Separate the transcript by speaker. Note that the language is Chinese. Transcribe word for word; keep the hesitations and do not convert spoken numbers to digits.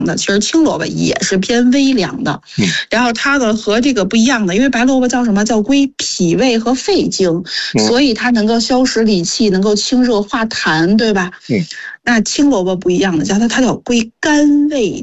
Speaker 1: 的，其实青萝卜也是偏微凉的。
Speaker 2: 嗯，
Speaker 1: 然后它呢和这个不一样的，因为白萝卜叫什么？叫归脾胃和肺经，
Speaker 2: 嗯、
Speaker 1: 所以它能够消食理气，能够清热化痰，对吧？
Speaker 2: 嗯，
Speaker 1: 那青萝卜不一样的，叫它它叫归肝胃。